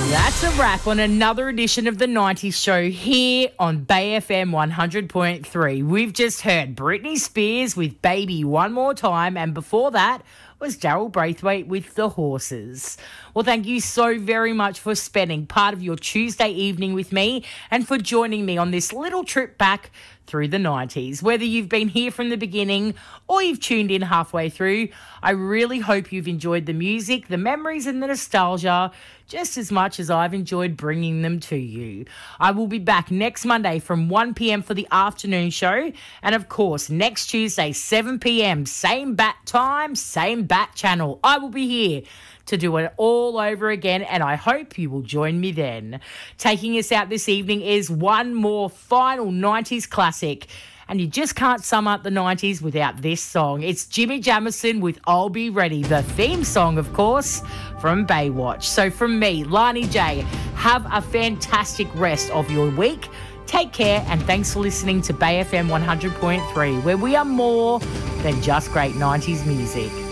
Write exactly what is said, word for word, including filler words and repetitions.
That's a wrap on another edition of the nineties show here on Bay F M one hundred point three. We've just heard Britney Spears with Baby One More Time, and before that was Daryl Braithwaite with The Horses. Well, thank you so very much for spending part of your Tuesday evening with me and for joining me on this little trip back through the nineties. Whether you've been here from the beginning or you've tuned in halfway through, I really hope you've enjoyed the music, the memories and the nostalgia just as much as I've enjoyed bringing them to you. I will be back next Monday from one p.m. for the afternoon show, and of course next Tuesday seven p.m, same bat time, same bat channel. I will be here to do it all over again, and I hope you will join me then. Taking us out this evening is one more final nineties classic, and you just can't sum up the nineties without this song. It's Jimmy Jamison with I'll Be Ready, the theme song, of course, from Baywatch. So from me, Lani J, have a fantastic rest of your week. Take care, and thanks for listening to Bay F M one hundred point three, where we are more than just great nineties music.